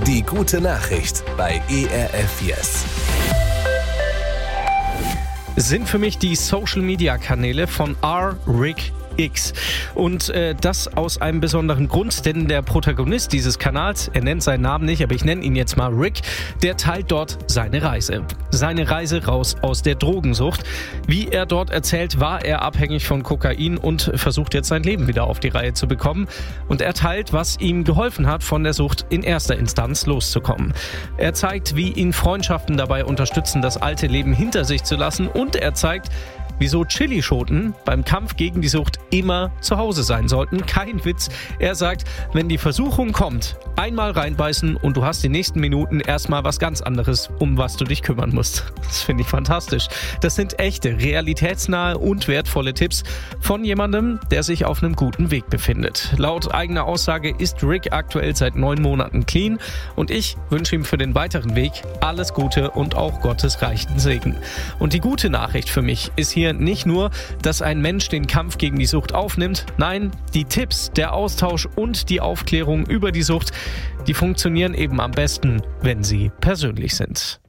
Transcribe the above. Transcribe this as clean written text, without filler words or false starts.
Die gute Nachricht bei ERF Yes. Sind für mich die Social-Media-Kanäle von Rick X. Und das aus einem besonderen Grund, denn der Protagonist dieses Kanals, er nennt seinen Namen nicht, aber ich nenne ihn jetzt mal Rick, der teilt dort seine Reise. Seine Reise raus aus der Drogensucht. Wie er dort erzählt, war er abhängig von Kokain und versucht jetzt sein Leben wieder auf die Reihe zu bekommen. Und er teilt, was ihm geholfen hat, von der Sucht in erster Instanz loszukommen. Er zeigt, wie ihn Freundschaften dabei unterstützen, das alte Leben hinter sich zu lassen, und er zeigt, wieso Chilischoten beim Kampf gegen die Sucht immer zu Hause sein sollten. Kein Witz. Er sagt, wenn die Versuchung kommt, einmal reinbeißen und du hast die nächsten Minuten erstmal was ganz anderes, um was du dich kümmern musst. Das finde ich fantastisch. Das sind echte, realitätsnahe und wertvolle Tipps von jemandem, der sich auf einem guten Weg befindet. Laut eigener Aussage ist Rick aktuell seit 9 Monaten clean und ich wünsche ihm für den weiteren Weg alles Gute und auch Gottes reichen Segen. Und die gute Nachricht für mich ist hier nicht nur, dass ein Mensch den Kampf gegen die Sucht aufnimmt. Nein, die Tipps, der Austausch und die Aufklärung über die Sucht, die funktionieren eben am besten, wenn sie persönlich sind.